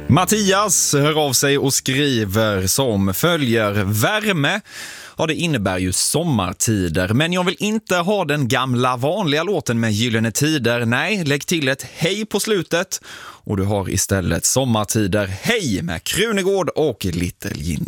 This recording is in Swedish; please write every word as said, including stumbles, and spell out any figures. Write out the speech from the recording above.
Mattias hör av sig och skriver som följer: värme. Ja, det innebär ju sommartider, men jag vill inte ha den gamla vanliga låten med Gyllene tider. Nej, lägg till ett hej på slutet och du har istället sommartider. Hej med Krunegård och Little Jinder.